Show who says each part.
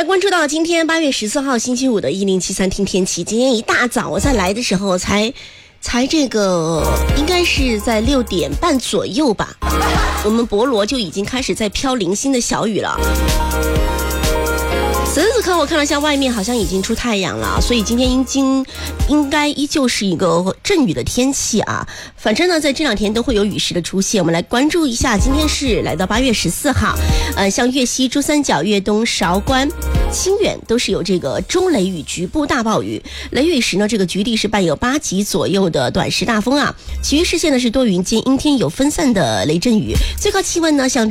Speaker 1: 来关注到今天8月14号星期五的1073听天气。今天一大早我在来的时候才这个应该是在6点半左右吧，我们博罗就已经开始在飘零星的小雨了。此时此刻我看了下外面好像已经出太阳了，所以今天应该依旧是一个阵雨的天气啊。反正呢在这两天都会有雨势的出现，我们来关注一下。今天是来到8月14号，像粤西、珠三角、粤东、韶关、清远都是有这个中雷雨，局部大暴雨。雷雨时呢，这个局地是伴有8级左右的短时大风啊。其余视线呢是多云间阴天，有分散的雷阵雨。最高气温呢像